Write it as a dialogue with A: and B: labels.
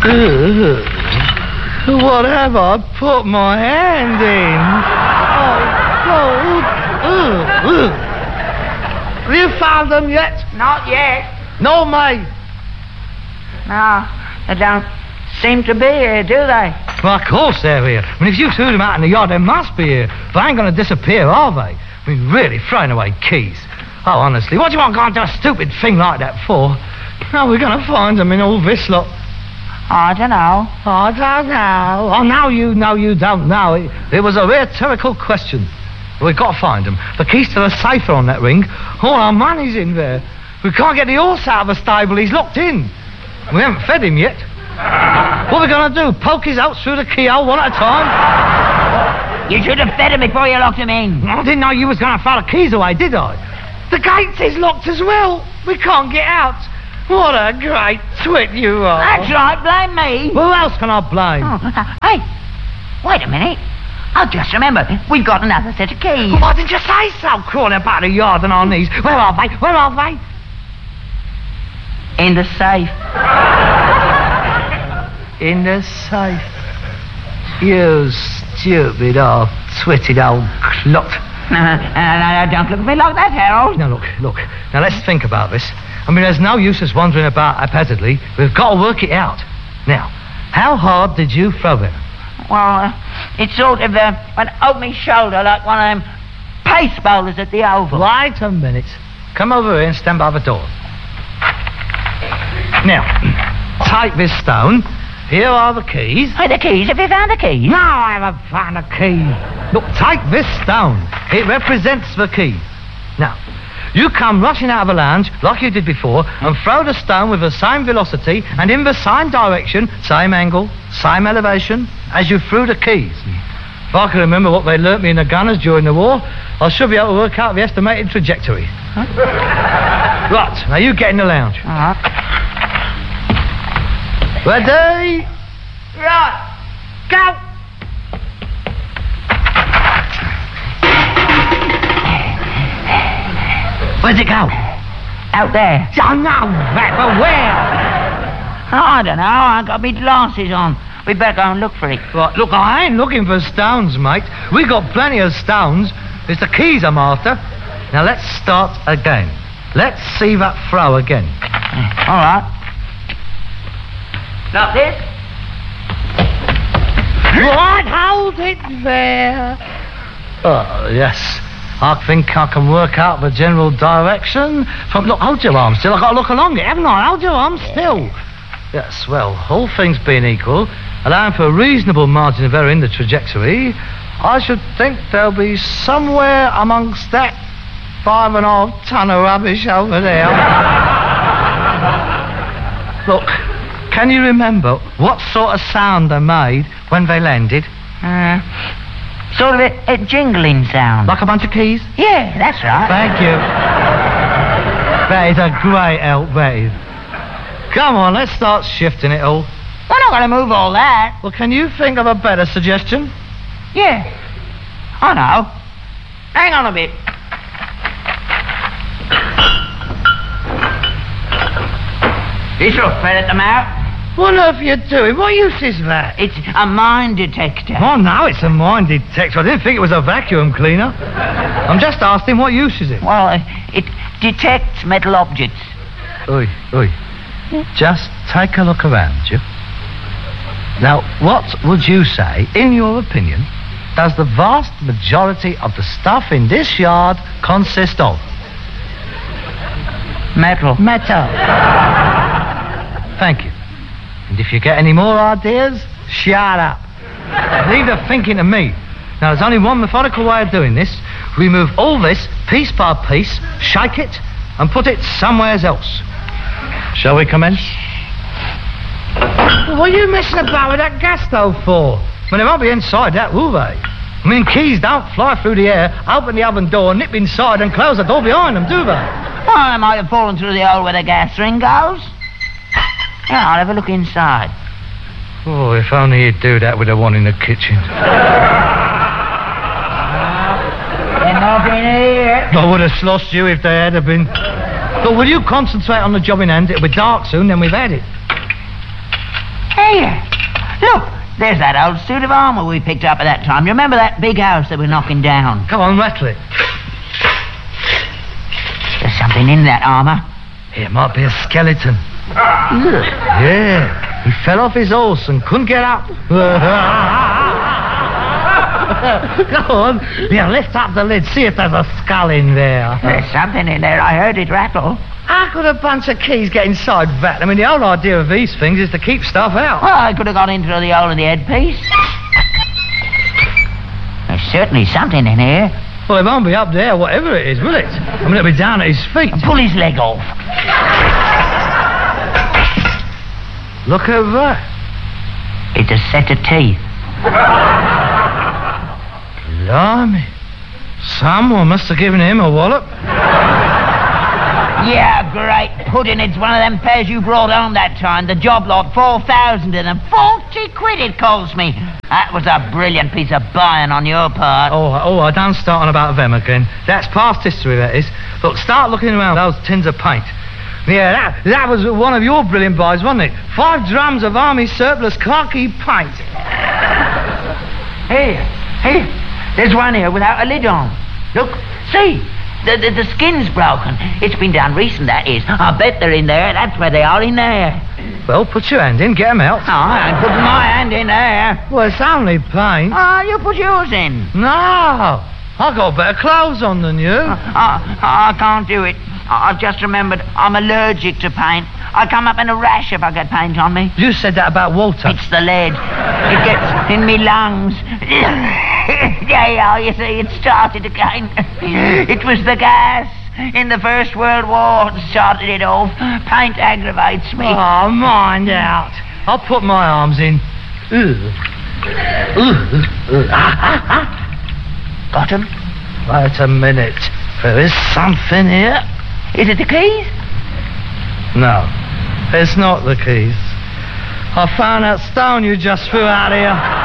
A: What have I put my hand in? Have you found them yet?
B: Not yet.
A: No, mate.
B: No, they don't seem to be here, do they?
A: Well, of course they're here. I mean, if you threw them out in the yard, they must be here. They ain't going to disappear, are they? I mean, really, throwing away keys. Oh, honestly, what do you want going to do a stupid thing like that for? How are we going to find them in all this lot?
B: I don't know.
A: I don't know. Oh, now you know you don't know. It was a rhetorical question. We've got to find them. The keys to the safe are on that ring. All our money's in there. We can't get the horse out of the stable. He's locked in. We haven't fed him yet. What are we going to do? Poke his out through the keyhole one at a time?
B: You should have fed him before you locked him in.
A: I didn't know you was going to throw the keys away, did I? The gate is locked as well. We can't get out. What a great twit you are.
B: That's right, blame me.
A: Who else can I blame?
B: Oh, hey, wait a minute. I just remembered. We've got another set of keys.
A: Why didn't you say so? Crawling about the yard on our knees. Where are they? Where are they?
B: In the safe.
A: In the safe. You stupid old twitted old clot.
B: No, don't look at me like that, Harold.
A: Now, look. Now, let's think about this. I mean, there's no use us wandering about haphazardly. We've got to work it out. Now, how hard did you throw it?
B: Well, it sort of went over my shoulder like one of them pace bowlers at the Oval.
A: Wait a minute. Come over here and stand by the door. Now, take this stone. Here are the keys.
B: Where are the keys? Have you found the keys?
A: No, I haven't found a key. Look, take this stone. It represents the key. Now, you come rushing out of the lounge like you did before and throw the stone with the same velocity and in the same direction, same angle, same elevation as you threw the keys. If I can remember what they learnt me in the gunners during the war, I should be able to work out the estimated trajectory. Huh? Right, now you get in the lounge.
B: All right.
A: Ready?
B: Right.
A: Go! Where's it go?
B: Out there.
A: Oh, no, but where?
B: I don't know. I got my glasses on. We better go and look for it.
A: Right, look, I ain't looking for stones, mate. We got plenty of stones. It's the keys I'm after. Now, let's start again. Let's see that throw again.
B: All right. Like this?
A: Right, hold it there. Oh, yes. I think I can work out the general direction from... Look, hold your arm still. I've got to look along it, haven't I? Hold your arm still. Yes, well, all things being equal, allowing for a reasonable margin of error in the trajectory, I should think there'll be somewhere amongst that 5.5 ton of rubbish over there. Look, can you remember what sort of sound they made when they landed?
B: Sort of a jingling sound.
A: Like a bunch of keys?
B: Yeah, that's right.
A: Thank you. That is a great help, that is. Come on, let's start shifting it all.
B: We're not going to move all that.
A: Well, can you think of a better suggestion?
B: Yeah. I know. Hang on a bit. This will ferret them out.
A: What on earth are you doing? What use is that?
B: It's a mine detector.
A: Oh, no, it's a mine detector. I didn't think it was a vacuum cleaner. I'm just asking what use is it?
B: Well, it detects metal objects.
A: Oi. Just take a look around you. Now, what would you say, in your opinion, does the vast majority of the stuff in this yard consist of?
B: Metal.
A: Thank you. And if you get any more ideas, shut up. Leave the thinking to me. Now, there's only one methodical way of doing this. Remove all this, piece by piece, shake it, and put it somewhere else. Shall we commence? What are you messing about with that gas stove for? I mean, they won't be inside that, will they? I mean, keys don't fly through the air, open the oven door, nip inside, and close the door behind them, do they?
B: Well, they might have fallen through the hole where the gas ring goes. Yeah, I'll have a look inside.
A: Oh, if only he'd do that with the one in the kitchen.
B: They're not in here.
A: I would have lost you if they had been. But will you concentrate on the job in hand? It'll be dark soon, then we've had it.
B: Here. Look, there's that old suit of armour we picked up at that time. You remember that big house that we're knocking down?
A: Come on, rattle it.
B: There's something in that armour.
A: It might be a skeleton. Yeah, he fell off his horse and couldn't get up. Go on. Yeah, lift up the lid, see if there's a skull in there.
B: There's something in there. I heard it rattle.
A: How could a bunch of keys get inside that? I mean, the whole idea of these things is to keep stuff out.
B: Well, I could have got into the hole in the headpiece. There's certainly something in here.
A: Well, it won't be up there, whatever it is, will it? I mean, it'll be down at his feet.
B: Pull his leg off.
A: Look at that.
B: It's a set of teeth.
A: Blimey. Someone must have given him a wallop.
B: Yeah, great pudding. It's one of them pairs you brought home that time. The job lot, 4,000 of them. 40 quid it cost me. That was a brilliant piece of buying on your part.
A: Oh, I don't start on about them again. That's past history, that is. Look, start looking around those tins of paint. Yeah, that was one of your brilliant buys, wasn't it? 5 drums of army surplus khaki paint.
B: Here. There's one here without a lid on. Look, see? The skin's broken. It's been done recent, that is. I bet they're in there. That's where they are, in there.
A: Well, put your hand in, get them out.
B: Oh, I ain't putting my hand in there.
A: Well, it's only paint.
B: Oh, you put yours in.
A: No, I've got better clothes on than you.
B: I can't do it. I've just remembered I'm allergic to paint. I come up in a rash if I get paint on me.
A: You said that about Walter.
B: It's the lead. It gets in me lungs. Yeah, you see, it started again. It was the gas in the First World War that started it off. Paint aggravates me.
A: Oh, mind out. I'll put my arms in.
B: Got 'em?
A: Wait a minute. There is something here.
B: Is it the keys?
A: No, it's not the keys. I found that stone you just threw out here.